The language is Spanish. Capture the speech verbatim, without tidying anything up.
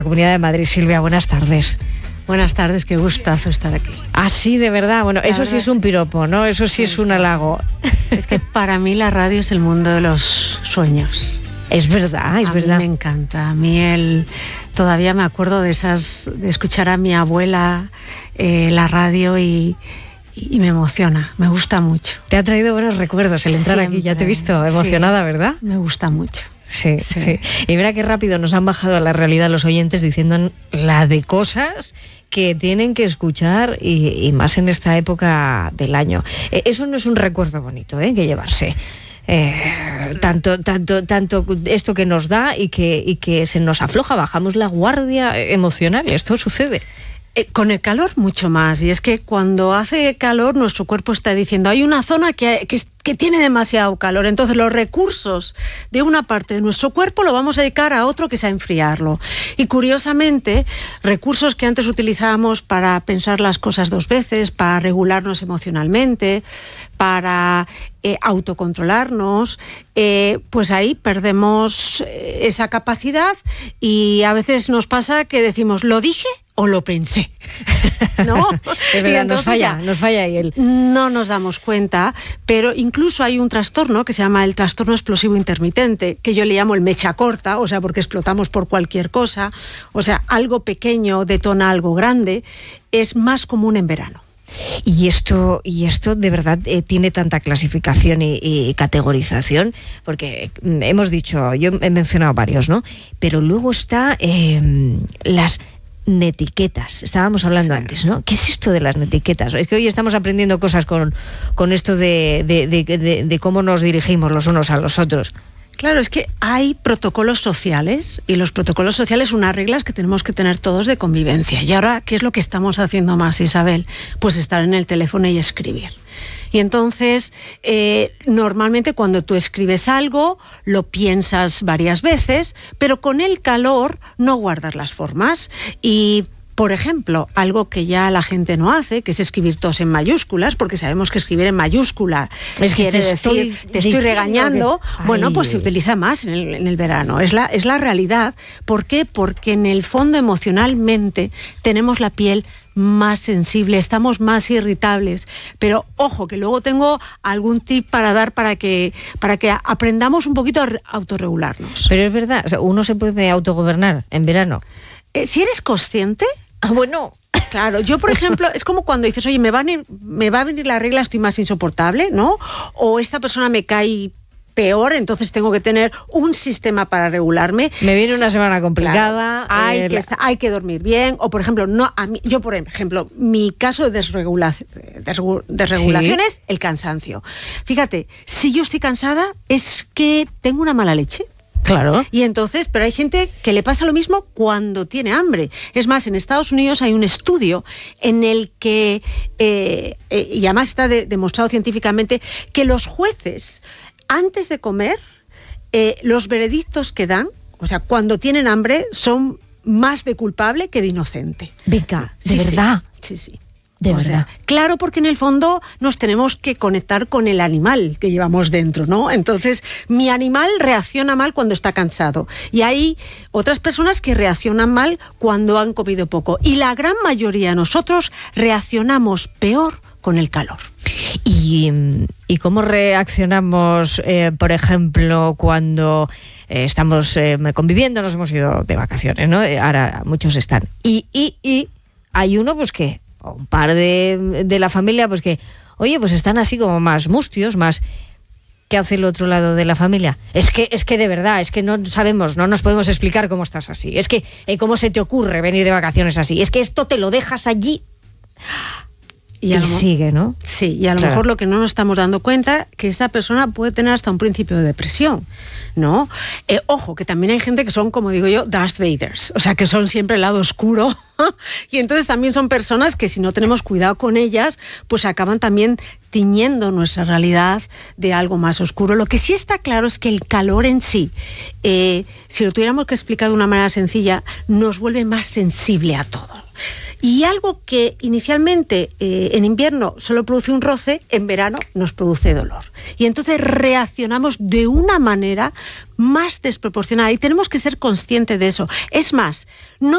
Comunidad de Madrid. Silvia, buenas tardes. Buenas tardes, qué gustazo estar aquí. Ah, sí, de verdad. Bueno, la eso verdad sí es un piropo, ¿no? Eso sí, sí es un halago. Es que para mí la radio es el mundo de los sueños. Es verdad, es a verdad. A mí me encanta. A mí el, todavía me acuerdo de esas, de escuchar a mi abuela eh, la radio y, y me emociona, me gusta mucho. Te ha traído buenos recuerdos el entrar Siempre. Aquí, ya te he visto emocionada, Sí, ¿verdad? Me gusta mucho. Sí, sí, sí. Y mira qué rápido nos han bajado a la realidad los oyentes diciendo la de cosas que tienen que escuchar y, y más en esta época del año. Eh, eso no es un recuerdo bonito, ¿eh? Que llevarse. Eh, tanto, tanto, tanto esto que nos da y que, y que se nos afloja, bajamos la guardia emocional. Esto sucede. Eh, con el calor mucho más, y es que cuando hace calor nuestro cuerpo está diciendo hay una zona que, que, que tiene demasiado calor, entonces los recursos de una parte de nuestro cuerpo lo vamos a dedicar a otro que sea enfriarlo. Y curiosamente, recursos que antes utilizábamos para pensar las cosas dos veces, para regularnos emocionalmente, para eh, autocontrolarnos, eh, pues ahí perdemos eh, esa capacidad y a veces nos pasa que decimos, ¿lo dije o lo pensé? ¿No? Es verdad, nos falla, nos falla ahí el... No nos damos cuenta, pero incluso hay un trastorno que se llama el trastorno explosivo intermitente, que yo le llamo el mecha corta, o sea, porque explotamos por cualquier cosa, o sea, algo pequeño detona algo grande, es más común en verano. Y esto, y esto de verdad eh, tiene tanta clasificación y, y categorización, porque hemos dicho, yo he mencionado varios, ¿no? Pero luego está eh, las netiquetas. Estábamos hablando sí. antes, ¿no? ¿Qué es esto de las netiquetas? Es que hoy estamos aprendiendo cosas con, con esto de, de, de, de, de cómo nos dirigimos los unos a los otros. Claro, es que hay protocolos sociales y los protocolos sociales son unas reglas que tenemos que tener todos de convivencia. Y ahora, ¿qué es lo que estamos haciendo más, Isabel? Pues estar en el teléfono y escribir. Y entonces, eh, normalmente cuando tú escribes algo, lo piensas varias veces, pero con el calor no guardas las formas. Y por ejemplo, algo que ya la gente no hace, que es escribir todos en mayúsculas, porque sabemos que escribir en mayúscula es quiere te decir, estoy, te estoy regañando, que... bueno, pues se utiliza más en el, en el verano, es la, es la realidad. ¿Por qué? Porque en el fondo emocionalmente tenemos la piel más sensible, estamos más irritables, pero ojo, que luego tengo algún tip para dar para que, para que aprendamos un poquito a autorregularnos. Pero es verdad, o sea, uno se puede autogobernar en verano. Eh, si eres consciente... Ah, bueno... Claro, yo por ejemplo, es como cuando dices, oye, me va a venir, me va a venir la regla, estoy más insoportable, ¿no? O esta persona me cae peor, entonces tengo que tener un sistema para regularme. Me viene una semana complicada. Claro, hay, eh, que estar, hay que dormir bien, o por ejemplo, no, a mí, yo por ejemplo, mi caso de desregulación, desregulación ¿Sí? es el cansancio. Fíjate, si yo estoy cansada es que tengo una mala leche. Claro. Y entonces, pero hay gente que le pasa lo mismo cuando tiene hambre. Es más, en Estados Unidos hay un estudio en el que, eh, eh, y además está de, demostrado científicamente, que los jueces, antes de comer, eh, los veredictos que dan, o sea, cuando tienen hambre, son más de culpable que de inocente. Venga, ¿de sí, verdad? Sí, sí. sí. De o verdad. Sea, claro, porque en el fondo nos tenemos que conectar con el animal que llevamos dentro, ¿no? Entonces, mi animal reacciona mal cuando está cansado. Y hay otras personas que reaccionan mal cuando han comido poco. Y la gran mayoría de nosotros reaccionamos peor con el calor. ¿Y, y cómo reaccionamos, eh, por ejemplo, cuando eh, estamos eh, conviviendo, nos hemos ido de vacaciones, ¿no? Ahora muchos están. Y, y, y hay uno, pues que... o un par de, de la familia, pues que, oye, pues están así como más mustios, más... ¿Qué hace el otro lado de la familia? Es que, es que de verdad, es que no sabemos, no nos podemos explicar cómo estás así. Es que, eh, ¿cómo se te ocurre venir de vacaciones así? Es que esto te lo dejas allí... Y, y lo, sigue, ¿no? Sí, y a lo claro. mejor lo que no nos estamos dando cuenta que esa persona puede tener hasta un principio de depresión, ¿no? Eh, ojo, que también hay gente que son, como digo yo, Darth Vaders, o sea, que son siempre el lado oscuro, y entonces también son personas que si no tenemos cuidado con ellas, pues acaban también tiñendo nuestra realidad de algo más oscuro. Lo que sí está claro es que el calor en sí, eh, si lo tuviéramos que explicar de una manera sencilla, nos vuelve más sensible a todo. Y algo que inicialmente eh, en invierno solo produce un roce, en verano nos produce dolor. Y entonces reaccionamos de una manera más desproporcionada y tenemos que ser conscientes de eso. Es más, no